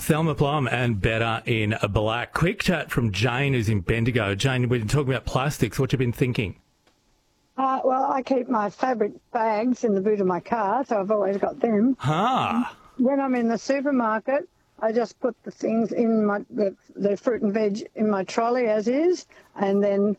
Thelma Plum and Better in Black. Quick chat from Jane, who's in Bendigo. Jane, we've been talking about plastics. What you been thinking? Well, I keep my fabric bags in the boot of my car, so I've always got them. When I'm in the supermarket, I just put the things in the fruit and veg in my trolley as is, and then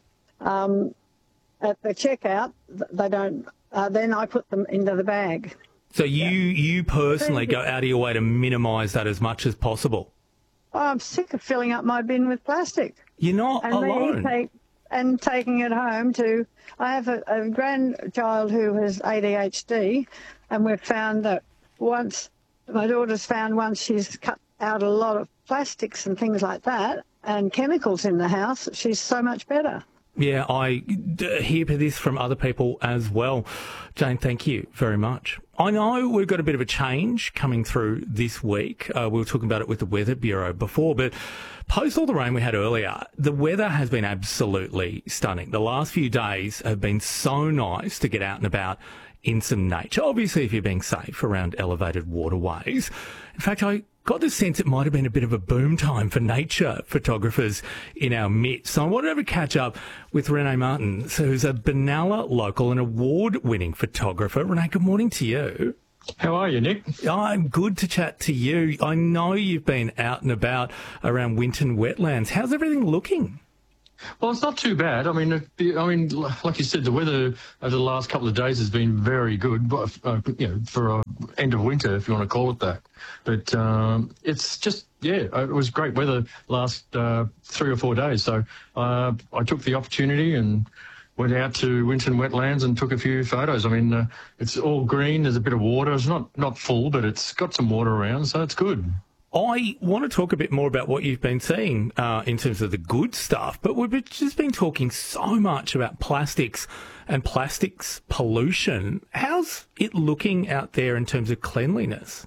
at the checkout, they don't. Then I put them into the bag. So you personally go out of your way to minimise that as much as possible? I'm sick of filling up my bin with plastic. You're not alone. And taking it home to... I have a grandchild who has ADHD, and we've found that my daughter's found once she's cut out a lot of plastics and things like that and chemicals in the house, she's so much better. Yeah, I hear this from other people as well. Jane, thank you very much. I know we've got a bit of a change coming through this week. We were talking about it with the Weather Bureau before, but post all the rain we had earlier, the weather has been absolutely stunning. The last few days have been so nice to get out and about in some nature. Obviously, if you're being safe around elevated waterways. In fact, I got the sense it might have been a bit of a boom time for nature photographers in our midst. So I wanted to catch up with Renee Martins, who's a Benalla local and award-winning photographer. Renee, good morning to you. How are you, Nick? I'm good to chat to you. I know you've been out and about around Winton Wetlands. How's everything looking? Well, it's not too bad. I mean, like you said, the weather over the last couple of days has been very good, for end of winter, if you want to call it that. But it's just, it was great weather last 3 or 4 days. So I took the opportunity and went out to Winton Wetlands and took a few photos. I mean, it's all green. There's a bit of water. It's not full, but it's got some water around, so it's good. I want to talk a bit more about what you've been seeing in terms of the good stuff, but we've just been talking so much about plastics and plastics pollution. How's it looking out there in terms of cleanliness?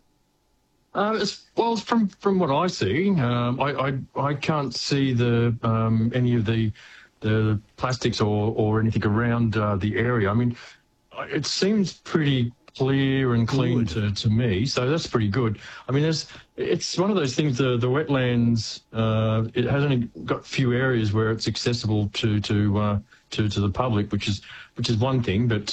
From what I see, I can't see any of the plastics or anything around the area. I mean, it seems pretty clear and clean to me, so that's pretty good. I mean, it's one of those things. The wetlands, it has only got a few areas where it's accessible to the public, which is one thing. But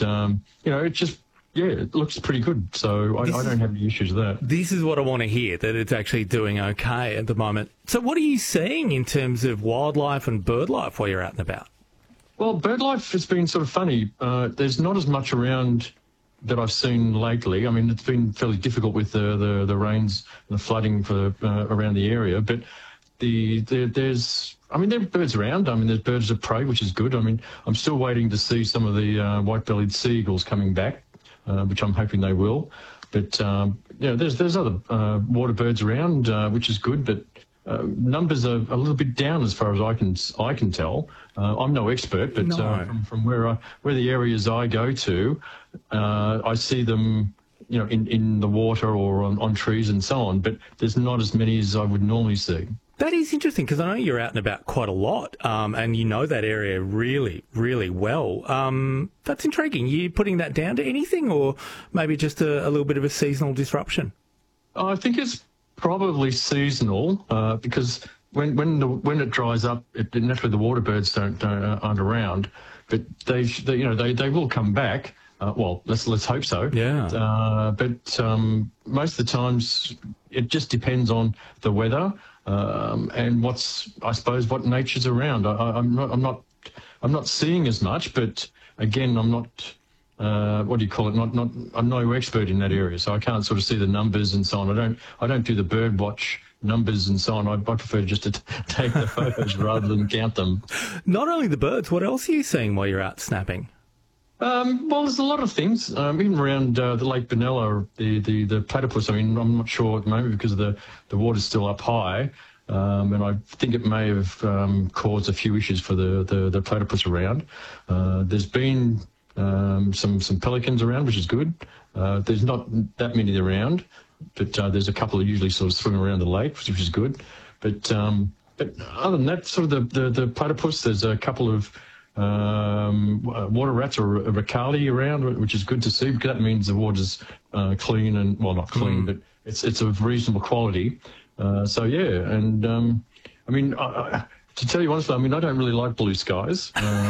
it looks pretty good. So I don't have any issues with that. This is what I want to hear, that it's actually doing okay at the moment. So what are you seeing in terms of wildlife and bird life while you're out and about? Well, bird life has been sort of funny. There's not as much around that I've seen lately. I mean, it's been fairly difficult with the rains and the flooding around the area, but there are birds around. I mean, there's birds of prey, which is good. I mean, I'm still waiting to see some of the white-bellied seagulls coming back, which I'm hoping they will. But there's other water birds around, which is good, but numbers are a little bit down as far as I can tell. I'm no expert, but from where the areas I go to, I see them, in the water or on trees and so on. But there's not as many as I would normally see. That is interesting, because I know you're out and about quite a lot, and you know that area really, really well. That's intriguing. You putting that down to anything, or maybe just a little bit of a seasonal disruption? I think it's probably seasonal, because when it dries up, naturally the water birds aren't around, but they will come back. Let's hope so. Yeah. But most of the times it just depends on the weather and what nature's around. I'm not seeing as much, but again, I'm not. What do you call it? I'm no expert in that area, so I can't sort of see the numbers and so on. I don't do the bird watch numbers and so on. I prefer just to take the photos rather than count them. Not only the birds, what else are you seeing while you're out snapping? There's a lot of things. Even around the Lake Benalla, the platypus. I mean, I'm not sure at the moment because the water's still up high, and I think it may have caused a few issues for the platypus around. There's been some pelicans around, which is good. There's not that many around, but there's a couple that usually sort of swim around the lake, which is good. But other than that, sort of the platypus, there's a couple of water rats or a ricali around, which is good to see, because that means the water's clean and, well, not clean, but it's of reasonable quality. So yeah, and I mean, to tell you honestly, I mean, I don't really like blue skies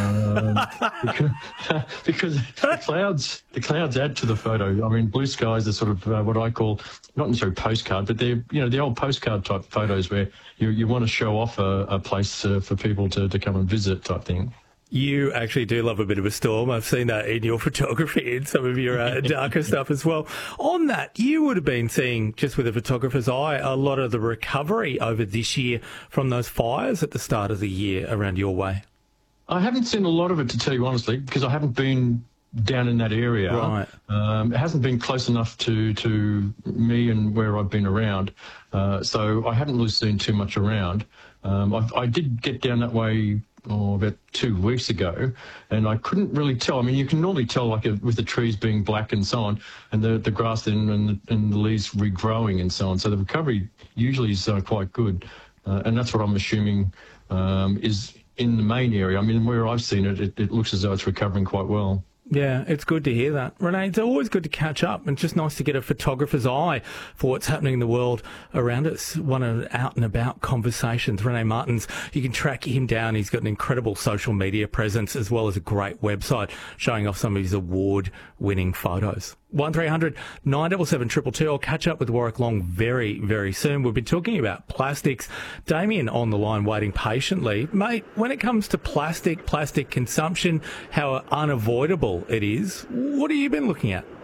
because the clouds add to the photo. I mean, blue skies are sort of what I call not necessarily postcard, but they're the old postcard type photos where you want to show off a place for people to come and visit type thing. You actually do love a bit of a storm. I've seen that in your photography and some of your darker stuff as well. On that, you would have been seeing, just with a photographer's eye, a lot of the recovery over this year from those fires at the start of the year around your way. I haven't seen a lot of it, to tell you honestly, because I haven't been down in that area. Right. It hasn't been close enough to me and where I've been around. So I haven't really seen too much around. I did get down that way about 2 weeks ago, and I couldn't really tell. I mean, you can normally tell, like with the trees being black and so on, and the grass and the leaves regrowing and so on. So the recovery usually is quite good, and that's what I'm assuming is in the main area. I mean, where I've seen it, it looks as though it's recovering quite well. Yeah, it's good to hear that. Renee, it's always good to catch up and just nice to get a photographer's eye for what's happening in the world around us. One of out and about conversations. Renee Martins, you can track him down. He's got an incredible social media presence as well as a great website showing off some of his award-winning photos. 1300 977 222. I'll catch up with Warwick Long very, very soon. We've been talking about plastics. Damien on the line waiting patiently. Mate, when it comes to plastic consumption, how unavoidable it is, what have you been looking at?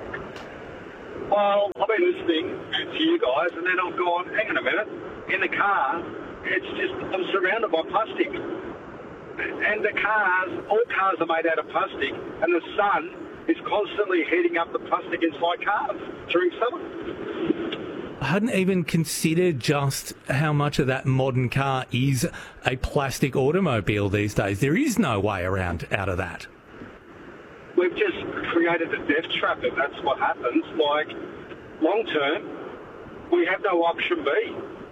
Well, I've been listening to you guys, and then I've gone, hang on a minute, in the car, I'm surrounded by plastic. And all cars are made out of plastic, and the sun is constantly heating up the plastic inside cars during summer. I hadn't even considered just how much of that modern car is a plastic automobile these days. There is no way out of that. We've just created a death trap, and that's what happens. Like, long term, we have no option B.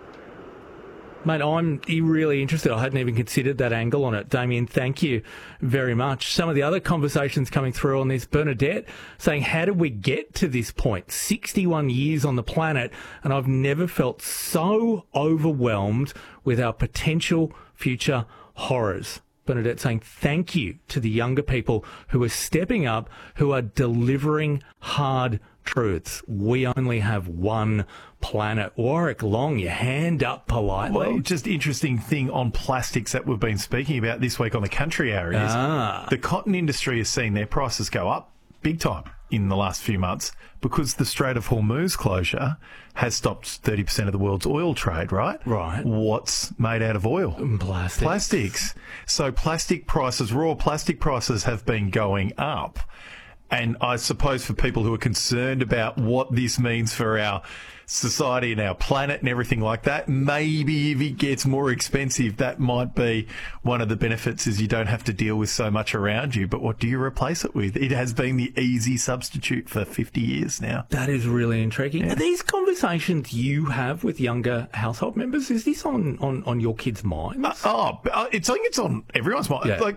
Mate, I'm really interested. I hadn't even considered that angle on it. Damien, thank you very much. Some of the other conversations coming through on this, Bernadette saying, how did we get to this point? 61 years on the planet, and I've never felt so overwhelmed with our potential future horrors. Bernadette saying thank you to the younger people who are stepping up, who are delivering hard truths. We only have one planet. Warwick Long, your hand up politely. Well, just interesting thing on plastics that we've been speaking about this week on the Country Hour is the cotton industry has seen their prices go up big time in the last few months because the Strait of Hormuz closure has stopped 30% of the world's oil trade, right? Right. What's made out of oil? Plastics. So plastic prices, raw plastic prices have been going up. And I suppose for people who are concerned about what this means for our society and our planet and everything like that, maybe if it gets more expensive, that might be one of the benefits is you don't have to deal with so much around you. But what do you replace it with? It has been the easy substitute for 50 years now. That is really intriguing. Yeah. Are these conversations you have with younger household members, is this on your kids' minds? I think it's on everyone's mind. Yeah.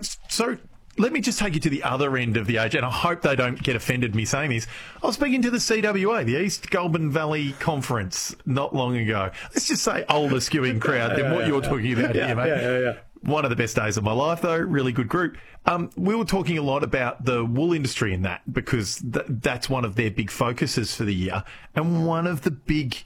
Let me just take you to the other end of the age, and I hope they don't get offended me saying this. I was speaking to the CWA, the East Goulburn Valley Conference, not long ago. Let's just say older skewing crowd than what you're talking about here, mate. Yeah. One of the best days of my life, though. Really good group. We were talking a lot about the wool industry in that because that's one of their big focuses for the year. And one of the big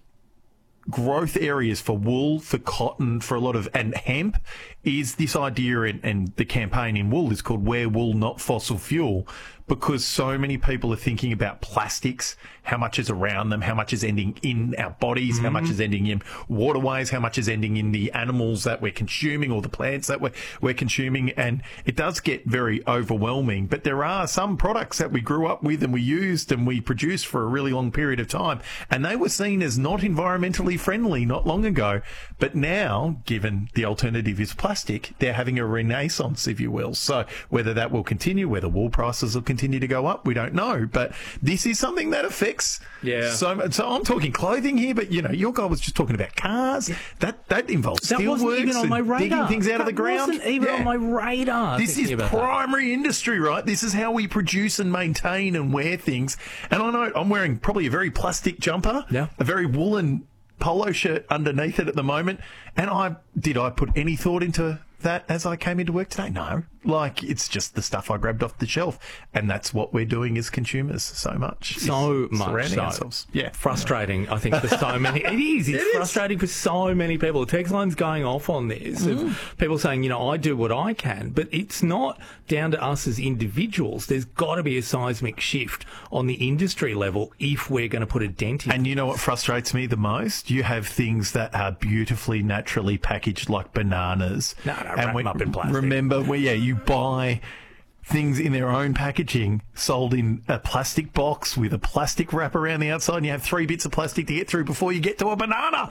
growth areas for wool, for cotton, for a lot of, and hemp is this idea, and the campaign in wool is called Wear Wool, Not Fossil Fuel, because so many people are thinking about plastics, how much is around them, how much is ending in our bodies, how much is ending in waterways, how much is ending in the animals that we're consuming or the plants that we're consuming. And it does get very overwhelming. But there are some products that we grew up with and we used and we produced for a really long period of time. And they were seen as not environmentally environmentally friendly not long ago. But now, given the alternative is plastic, they're having a renaissance, if you will. So whether that will continue, whether wool prices will continue to go up, we don't know. But this is something that affects so I'm talking clothing here, but, your guy was just talking about cars. That involves steelworks and digging things out of the ground. That wasn't even on my radar. This is primary industry, right? This is how we produce and maintain and wear things. And I know I'm wearing probably a very plastic jumper, a very woolen polo shirt underneath it at the moment. And did I put any thought into that as I came into work today? No. It's just the stuff I grabbed off the shelf. And that's what we're doing as consumers so much. Surrounding ourselves. Yeah. Frustrating, I think, for so many. It is. It's frustrating for so many people. The text line's going off on this. Of people saying, I do what I can. But it's not down to us as individuals. There's got to be a seismic shift on the industry level if we're going to put a dent in. And you know what frustrates me the most? You have things that are beautifully, naturally packaged like bananas. No, wrap them up in plastic. Remember, you buy things in their own packaging sold in a plastic box with a plastic wrap around the outside, and you have 3 bits of plastic to get through before you get to a banana.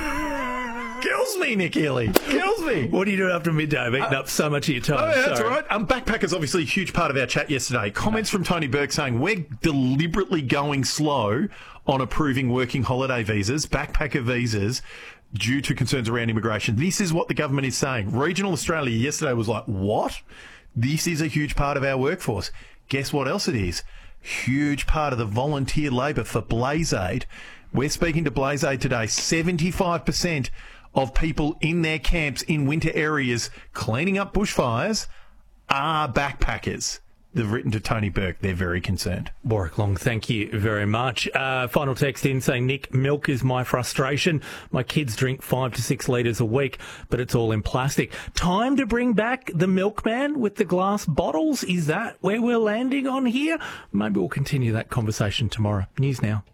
Kills me, Nick Healy. Kills me. What do you do after midday? I've eaten up so much of your time. Oh, yeah, that's all right. Backpackers, obviously a huge part of our chat yesterday. Comments from Tony Burke saying we're deliberately going slow on approving working holiday visas, backpacker visas, due to concerns around immigration. This is what the government is saying. Regional Australia yesterday was like, what? This is a huge part of our workforce. Guess what else it is? Huge part of the volunteer labour for BlazeAid. We're speaking to BlazeAid today. 75% of people in their camps in winter areas cleaning up bushfires are backpackers. They've written to Tony Burke. They're very concerned. Warwick Long, thank you very much. Final text in saying, Nick, milk is my frustration. My kids drink 5 to 6 litres a week, but it's all in plastic. Time to bring back the milkman with the glass bottles. Is that where we're landing on here? Maybe we'll continue that conversation tomorrow. News now.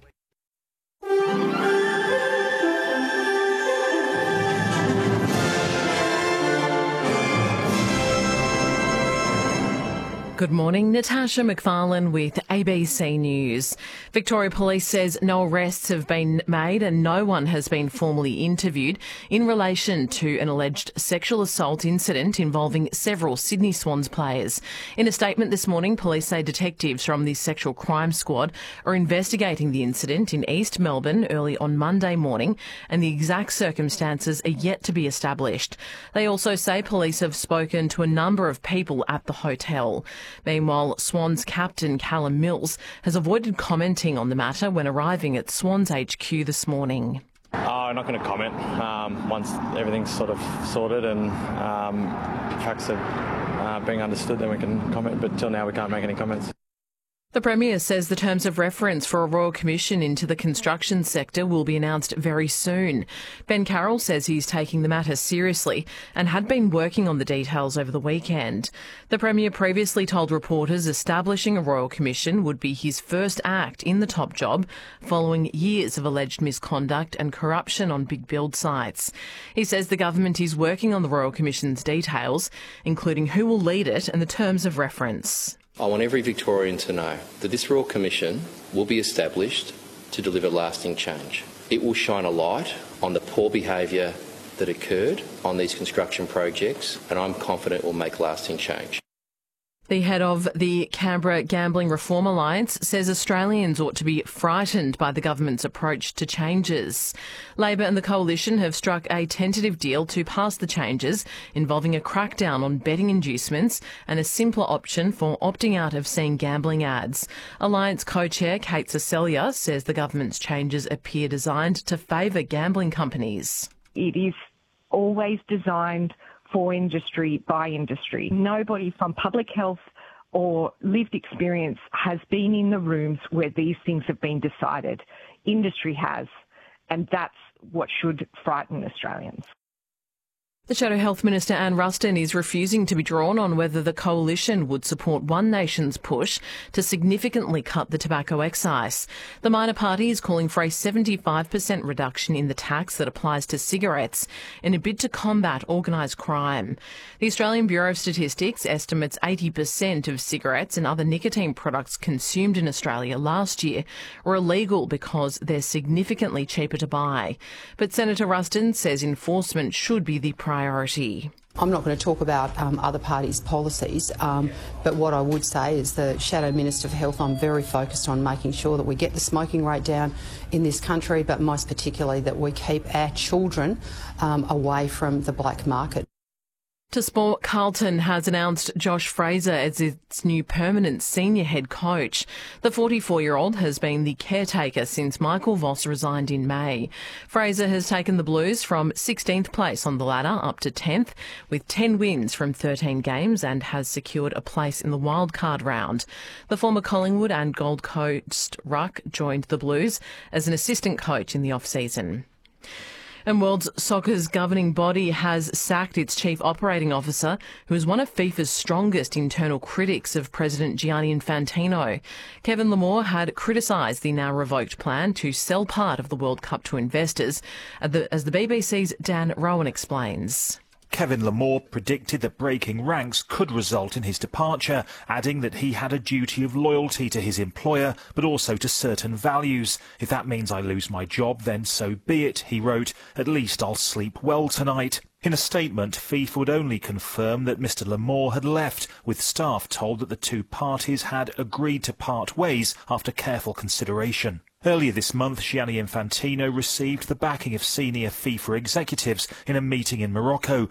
Good morning, Natasha McFarlane with ABC News. Victoria Police says no arrests have been made and no one has been formally interviewed in relation to an alleged sexual assault incident involving several Sydney Swans players. In a statement this morning, police say detectives from the Sexual Crime Squad are investigating the incident in East Melbourne early on Monday morning, and the exact circumstances are yet to be established. They also say police have spoken to a number of people at the hotel. Meanwhile, Swans captain Callum Mills has avoided commenting on the matter when arriving at Swans HQ this morning. I'm not going to comment. Once everything's sort of sorted and facts are being understood, then we can comment. But till now, we can't make any comments. The Premier says the terms of reference for a Royal Commission into the construction sector will be announced very soon. Ben Carroll says he's taking the matter seriously and had been working on the details over the weekend. The Premier previously told reporters establishing a Royal Commission would be his first act in the top job following years of alleged misconduct and corruption on big build sites. He says the government is working on the Royal Commission's details, including who will lead it and the terms of reference. I want every Victorian to know that this Royal Commission will be established to deliver lasting change. It will shine a light on the poor behaviour that occurred on these construction projects, and I'm confident it will make lasting change. The head of the Canberra Gambling Reform Alliance says Australians ought to be frightened by the government's approach to changes. Labor and the Coalition have struck a tentative deal to pass the changes involving a crackdown on betting inducements and a simpler option for opting out of seeing gambling ads. Alliance co-chair Kate Cecilia says the government's changes appear designed to favour gambling companies. It is always designed for industry, by industry. Nobody from public health or lived experience has been in the rooms where these things have been decided. Industry has, and that's what should frighten Australians. The Shadow Health Minister Anne Ruston is refusing to be drawn on whether the coalition would support One Nation's push to significantly cut the tobacco excise. The minor party is calling for a 75% reduction in the tax that applies to cigarettes in a bid to combat organised crime. The Australian Bureau of Statistics estimates 80% of cigarettes and other nicotine products consumed in Australia last year were illegal because they're significantly cheaper to buy. But Senator Ruston says enforcement should be the priority. I'm not going to talk about other parties' policies, but what I would say is the Shadow Minister for Health, I'm very focused on making sure that we get the smoking rate down in this country, but most particularly that we keep our children away from the black market. To sport, Carlton has announced Josh Fraser as its new permanent senior head coach. The 44-year-old has been the caretaker since Michael Voss resigned in May. Fraser has taken the Blues from 16th place on the ladder up to 10th, with 10 wins from 13 games, and has secured a place in the wildcard round. The former Collingwood and Gold Coast ruck joined the Blues as an assistant coach in the off-season. And World Soccer's governing body has sacked its chief operating officer, who is one of FIFA's strongest internal critics of President Gianni Infantino. Kevin Lamore had criticised the now revoked plan to sell part of the World Cup to investors, as the BBC's Dan Rowan explains. Kevin Lamore predicted that breaking ranks could result in his departure, adding that he had a duty of loyalty to his employer, but also to certain values. If that means I lose my job, then so be it, he wrote. At least I'll sleep well tonight. In a statement, FIFA would only confirm that Mr Lamore had left, with staff told that the two parties had agreed to part ways after careful consideration. Earlier this month, Gianni Infantino received the backing of senior FIFA executives in a meeting in Morocco.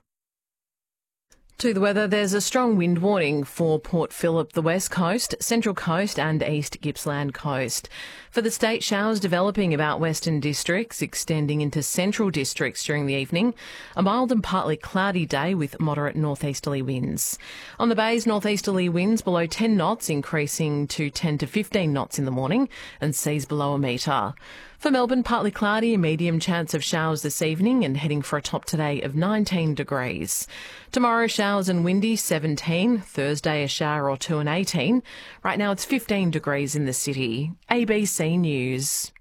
To the weather, there's a strong wind warning for Port Phillip, the West Coast, Central Coast and East Gippsland Coast. For the state, showers developing about western districts, extending into central districts during the evening. A mild and partly cloudy day with moderate northeasterly winds. On the bays, northeasterly winds below 10 knots, increasing to 10 to 15 knots in the morning, and seas below a metre. For Melbourne, partly cloudy, a medium chance of showers this evening, and heading for a top today of 19 degrees. Tomorrow, showers and windy, 17. Thursday, a shower or two and 18. Right now, it's 15 degrees in the city. ABC News.